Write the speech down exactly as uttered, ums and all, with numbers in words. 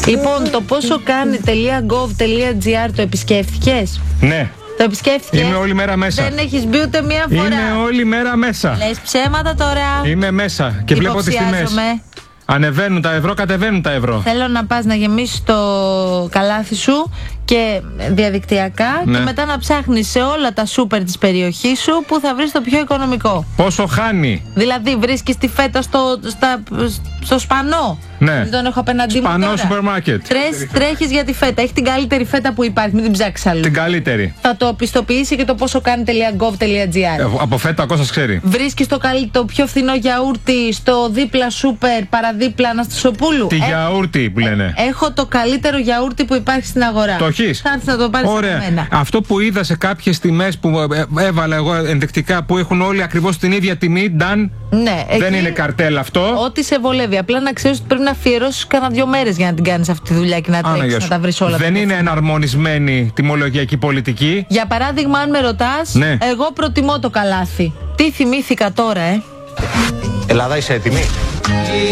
Λοιπόν, το πόσο κάνει.gov.gr το επισκέφθηκες? Ναι. Το επισκέφθηκες? Είμαι όλη μέρα μέσα. Δεν έχεις μπει ούτε μία φορά. Είμαι όλη μέρα μέσα. Λες ψέματα τώρα. Είμαι μέσα και βλέπω τις τιμές. Ανεβαίνουν τα ευρώ, κατεβαίνουν τα ευρώ. Θέλω να πας να γεμίσεις το καλάθι σου και διαδικτυακά, ναι, και μετά να ψάχνεις σε όλα τα σούπερ της περιοχής σου που θα βρεις το πιο οικονομικό. Πόσο χάνει? Δηλαδή βρίσκεις τη φέτα στο, στα, στο Σπανό. Ναι. Τον έχω απέναντί μου. Σπανό σούπερ μάρκετ. Τρέχεις για τη φέτα. Έχει την καλύτερη φέτα που υπάρχει. Μην την ψάξεις αλλού. Την καλύτερη. Θα το πιστοποιήσει και το πόσο κάνει.gov.gr. Ε, από φέτα ο Κώστας ξέρει. Βρίσκεις το, το πιο φθηνό γιαούρτι στο δίπλα σούπερ παραδίπλα Αναστασοπούλου. Τι ε, γιαούρτι που λένε. Ε, έχω το καλύτερο γιαούρτι που υπάρχει στην αγορά. Το έχεις? Θα έρθεις να το πάρεις. Ωραία. Αυτό που είδα σε κάποιες τιμές που έβαλα εγώ ενδεικτικά που έχουν όλοι ακριβώς την ίδια τιμή, Νταν. Ναι, δεν εκεί είναι καρτέλ αυτό. Ό,τι σε βολεύει. Απλά να ξέρεις ότι πρέπει να αφιερώσεις κάνα δύο μέρες για να την κάνεις αυτή τη δουλειά και να τρέξεις να τα βρεις όλα. Δεν είναι εναρμονισμένη τιμολογιακή πολιτική. Για παράδειγμα, αν με ρωτάς, ναι, εγώ προτιμώ το καλάθι. Τι θυμήθηκα τώρα, ε. Ελλάδα, είσαι έτοιμη?